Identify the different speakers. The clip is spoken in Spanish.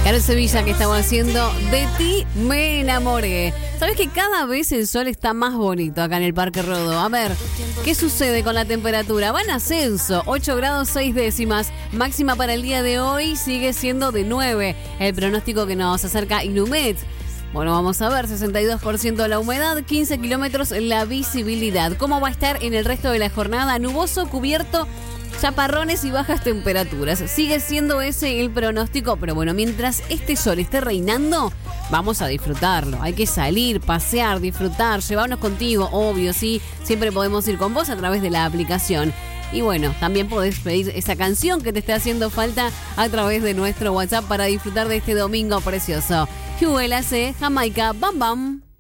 Speaker 1: Carol Sevilla, que estaba haciendo De ti me enamoré. ¿Sabes que cada vez el sol está más bonito acá en el Parque Rodó? A ver, ¿qué sucede con la temperatura? Va en ascenso, 8 grados 6 décimas. Máxima para el día de hoy sigue siendo de 9. El pronóstico que nos acerca Inumet. Bueno, vamos a ver, 62% la humedad, 15 kilómetros la visibilidad. ¿Cómo va a estar en el resto de la jornada? Nuboso, cubierto, chaparrones y bajas temperaturas. Sigue siendo ese el pronóstico, pero bueno, mientras este sol esté reinando, vamos a disfrutarlo. Hay que salir, pasear, disfrutar, llevarnos contigo, obvio, sí. Siempre podemos ir con vos a través de la aplicación. Y bueno, también podés pedir esa canción que te esté haciendo falta a través de nuestro WhatsApp para disfrutar de este domingo precioso. QLC, Jamaica, Bam Bam.